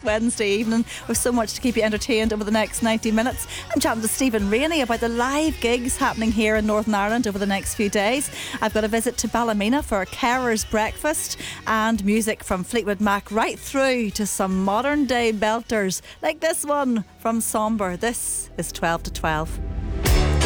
Wednesday evening with so much to keep you entertained over the next 90 minutes. I'm chatting to Stephen Rainey about the live gigs happening here in Northern Ireland over the next few days. I've got a visit to Ballymena for a carer's breakfast and music from Fleetwood Mac right through to some modern day belters like this one from Somber. This is 12 to 12.